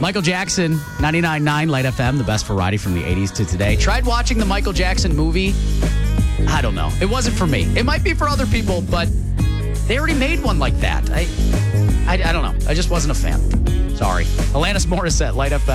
Michael Jackson, 99.9 Light FM, the best variety from the 80s to today. Tried watching the Michael Jackson movie. I don't know. It wasn't for me. It might be for other people, but they already made one like that. I don't know. I just wasn't a fan. Sorry. Alanis Morissette, Light FM.